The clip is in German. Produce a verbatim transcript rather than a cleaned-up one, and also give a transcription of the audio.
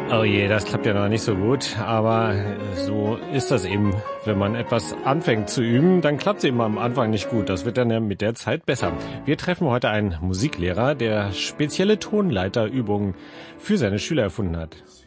Oh je, das klappt ja noch nicht so gut, aber so ist das eben. Wenn man etwas anfängt zu üben, dann klappt es eben am Anfang nicht gut. Das wird dann ja mit der Zeit besser. Wir treffen heute einen Musiklehrer, der spezielle Tonleiterübungen für seine Schüler erfunden hat.